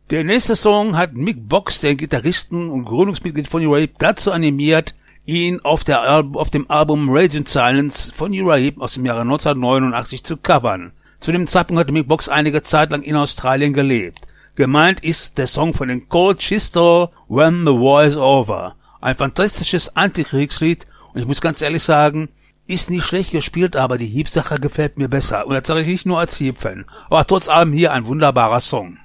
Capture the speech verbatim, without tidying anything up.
Der nächste Song hat Mick Box, den Gitarristen und Gründungsmitglied von Uriah Heep, dazu animiert, ihn auf, der Al- auf dem Album Raging Silence von Uriah Heep aus dem Jahre neunzehnhundertneunundachtzig zu covern. Zu dem Zeitpunkt hatte Mick Box einige Zeit lang in Australien gelebt. Gemeint ist der Song von den Cold Chisel, When the War is Over. Ein fantastisches Antikriegslied und ich muss ganz ehrlich sagen, ist nicht schlecht gespielt, aber die Heep-Sache gefällt mir besser. Und das sage ich nicht nur als Heep-Fan. Aber trotz allem hier ein wunderbarer Song.